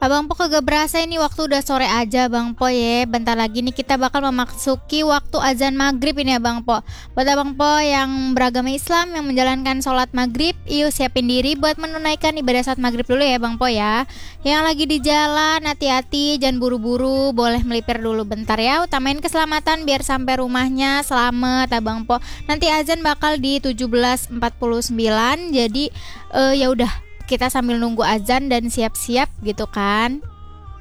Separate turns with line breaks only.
Abang Po kagak berasa ini waktu udah sore aja Bang Po ya. Bentar lagi nih kita bakal memasuki waktu azan maghrib ini ya Bang Po. Buat Abang Po yang beragama Islam yang menjalankan sholat maghrib, yuk siapin diri buat menunaikan ibadah sholat maghrib dulu ya Bang Po ya. Yang lagi di jalan hati-hati, jangan buru-buru, boleh melipir dulu bentar ya. Utamain keselamatan biar sampai rumahnya selamat Abang Po. Nanti azan bakal di 17.49, jadi ya udah kita sambil nunggu azan dan siap-siap gitu kan.